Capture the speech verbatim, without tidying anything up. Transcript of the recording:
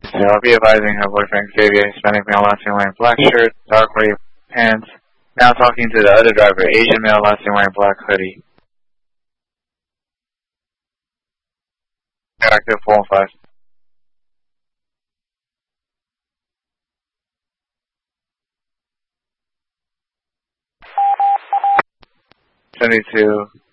So I'll be advising her boyfriend Xavier, Hispanic male, last name wearing black shirt, dark gray pants. Now talking to the other driver, Asian male, last name wearing black hoodie. Active four and five. seventy-two.